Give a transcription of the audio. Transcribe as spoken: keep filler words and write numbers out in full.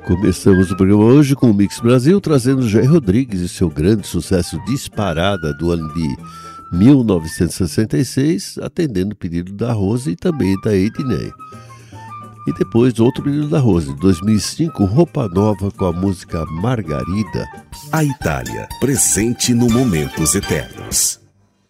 Começamos o programa hoje com o Mix Brasil, trazendo Jair Rodrigues e seu grande sucesso Disparada, do ano de mil novecentos e sessenta e seis, atendendo o pedido da Rose e também da Ednei. E depois outro pedido da Rose, de dois mil e cinco, Roupa Nova, com a música Margarida. A Itália, presente no Momentos Eternos.